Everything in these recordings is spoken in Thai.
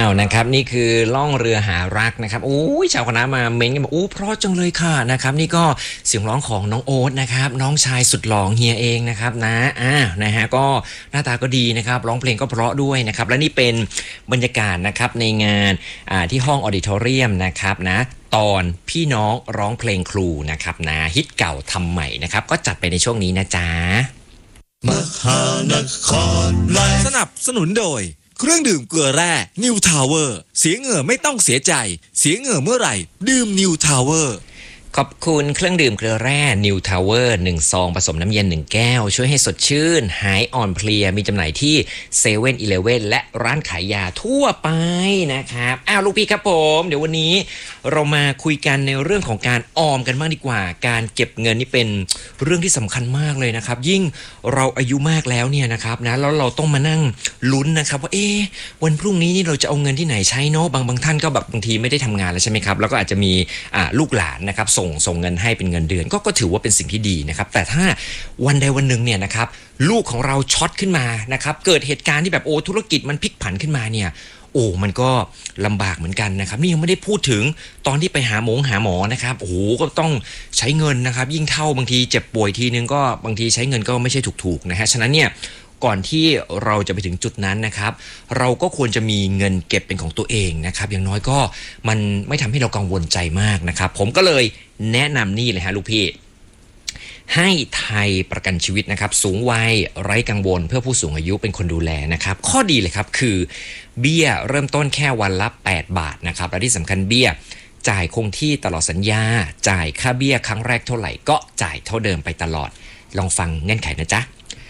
นะครับนี่คือล่องเรือหารักนะครับโอ้ยชาวคณะมาเม้นกันบอกโอ้เพราะจังเลยค่ะนะครับนี่ก็เสียงร้องของน้องโอ๊ตนะครับน้องชายสุดหล่อเฮียเองนะครับนะนะฮะก็หน้าตาก็ดีนะครับร้องเพลงก็เพราะด้วยนะครับและนี่เป็นบรรยากาศนะครับในงานที่ห้องออดิทอเรียมนะครับนะตอนพี่น้องร้องเพลงครูนะครับนะฮิตเก่าทำใหม่นะครับก็จัดไปในช่วงนี้นะจ๊ะมหานครแลสนับสนุนโดยเครื่องดื่มเกลือแร่นิวทาวเวอร์เสียเหงื่อไม่ต้องเสียใจเสียเหงื่อเมื่อไหร่ดื่มนิวทาวเวอร์ขอบคุณเครื่องดื่มเกลือแร่นิวทาวเวอร์1ซองผสมน้ำเย็น1แก้วช่วยให้สดชื่นหายอ่อนเพลียมีจำหน่ายที่เซเว่นอีเลฟเว่นและร้านขายยาทั่วไปนะครับลูกพี่ครับผมเดี๋ยววันนี้เรามาคุยกันในเรื่องของการออมกันบ้างดีกว่าการเก็บเงินนี่เป็นเรื่องที่สำคัญมากเลยนะครับยิ่งเราอายุมากแล้วเนี่ยนะครับนะแล้วเราต้องมานั่งลุ้นนะครับว่าวันพรุ่งนี้นี่เราจะเอาเงินที่ไหนใช้เนาะบางท่านก็แบบบางทีไม่ได้ทำงานแล้วใช่ไหมครับแล้วก็อาจจะมีลูกหลานนะครับส่งเงินให้เป็นเงินเดือนก็ถือว่าเป็นสิ่งที่ดีนะครับแต่ถ้าวันใดวันหนึ่งเนี่ยนะครับลูกของเราช็อตขึ้นมานะครับเกิดเหตุการณ์ที่แบบธุรกิจมันพลิกผันขึ้นมาเนี่ยมันก็ลำบากเหมือนกันนะครับนี่ยังไม่ได้พูดถึงตอนที่ไปหาหมอนะครับก็ต้องใช้เงินนะครับยิ่งเท่าบางทีเจ็บป่วยทีนึงก็บางทีใช้เงินก็ไม่ใช่ถูกๆนะฮะฉะนั้นเนี่ยก่อนที่เราจะไปถึงจุดนั้นนะครับเราก็ควรจะมีเงินเก็บเป็นของตัวเองนะครับอย่างน้อยก็มันไม่ทำให้เรากังวลใจมากนะครับผมก็เลยแนะนำนี่เลยฮะลูกพี่ให้ไทยประกันชีวิตนะครับสูงวัยไร้กังวลเพื่อผู้สูงอายุเป็นคนดูแลนะครับข้อดีเลยครับคือเบี้ยเริ่มต้นแค่วันละ8บาทนะครับและที่สำคัญเบี้ยจ่ายคงที่ตลอดสัญญาจ่ายค่าเบี้ยครั้งแรกเท่าไหร่ก็จ่ายเท่าเดิมไปตลอดลองฟังเงื่อนไขนะจ๊ะ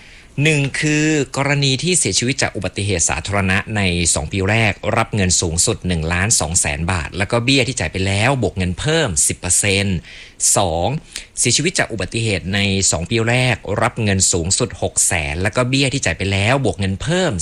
1คือกรณีที่เสียชีวิตจากอุบัติเหตุสาธารณะใน2ปีแรกรับเงินสูงสุด 1,200,000 บาทแล้วก็เบี้ยที่จ่ายไปแล้วบวกเงินเพิ่ม 10% 2เสียชีวิตจากอุบัติเหตุใน2ปีแรกรับเงินสูงสุด 600,000แล้วก็เบี้ยที่จ่ายไปแล้วบวกเงินเพิ่ม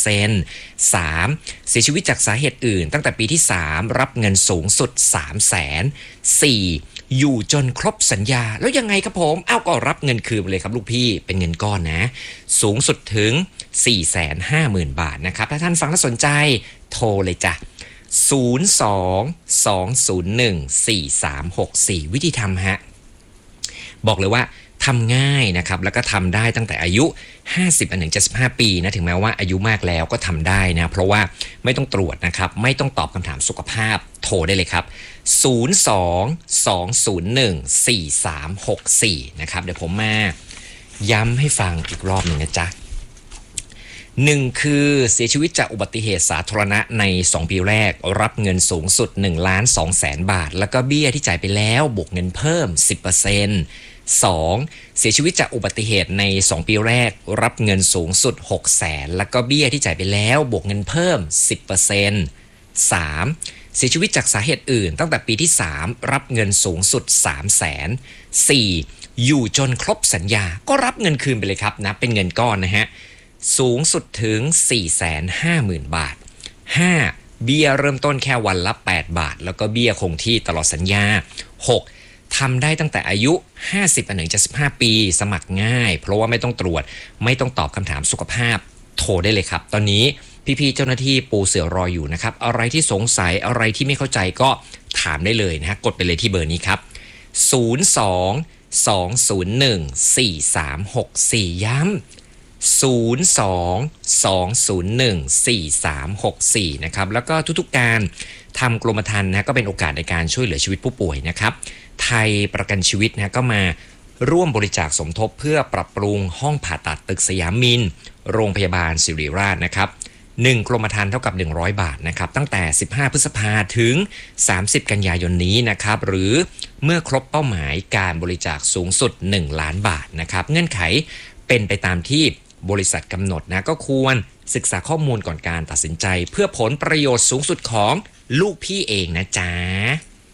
10% 3เสียชีวิตจากสาเหตุอื่นตั้งแต่ปีที่3รับเงินสูงสุด 300,000 4อยู่จนครบสัญญาแล้วยังไงครับผมก็รับเงินคืนเลยครับลูกพี่เป็นเงินก้อนนะสูงสุดถึง 450,000 บาทนะครับถ้าท่านฟังแล้วสนใจโทรเลยจ้ะ02-201-4364วิธีทำฮะบอกเลยว่าทำง่ายนะครับแล้วก็ทำได้ตั้งแต่อายุ50-75 ปีนะถึงแม้ว่าอายุมากแล้วก็ทำได้นะเพราะว่าไม่ต้องตรวจนะครับไม่ต้องตอบคำถามสุขภาพโทรได้เลยครับ02-201-4364นะครับเดี๋ยวผมมาย้ำให้ฟังอีกรอบหนึ่งนะจ๊ะ1คือเสียชีวิตจากอุบัติเหตุสาธารณะใน2ปีแรกรับเงินสูงสุด 1,200,000 บาทแล้วก็เบี้ยที่จ่ายไปแล้วบวกเงินเพิ่ม 10% 2เสียชีวิตจากอุบัติเหตุใน2ปีแรกรับเงินสูงสุด 600,000แล้วก็เบี้ยที่จ่ายไปแล้วบวกเงินเพิ่ม 10% 3เสียชีวิตจากสาเหตุอื่นตั้งแต่ปีที่3รับเงินสูงสุด 300,000 4อยู่จนครบสัญญาก็รับเงินคืนไปเลยครับนะเป็นเงินก้อนนะฮะสูงสุดถึง 450,000 บาท 5. เบี้ยเริ่มต้นแค่วันละ8บาทแล้วก็เบี้ยคงที่ตลอดสัญญา 6. ทำได้ตั้งแต่อายุ50-75 ปีสมัครง่ายเพราะว่าไม่ต้องตรวจไม่ต้องตอบคำถามสุขภาพโทรได้เลยครับตอนนี้พี่ๆเจ้าหน้าที่ปูเสือรออยู่นะครับอะไรที่สงสัยอะไรที่ไม่เข้าใจก็ถามได้เลยนะฮะกดไปเลยที่เบอร์นี้ครับ02-201-4364ย้ำ02-201-4364นะครับแล้วก็ทุกๆการทำกรมธรรม์นะก็เป็นโอกาสในการช่วยเหลือชีวิตผู้ป่วยนะครับไทยประกันชีวิตนะก็มาร่วมบริจาคสมทบเพื่อปรับปรุงห้องผ่าตัดตึกสยามมินโรงพยาบาลศิริราชนะครับ1กรมธรรม์เท่ากับ100บาทนะครับตั้งแต่15พฤษภาถึง30กันยายนนี้นะครับหรือเมื่อครบเป้าหมายการบริจาคสูงสุด1ล้านบาทนะครับเงื่อนไขเป็นไปตามที่บริษัทกำหนดนะก็ควรศึกษาข้อมูลก่อนการตัดสินใจเพื่อผลประโยชน์สูงสุดของลูกพี่เองนะจ๊ะ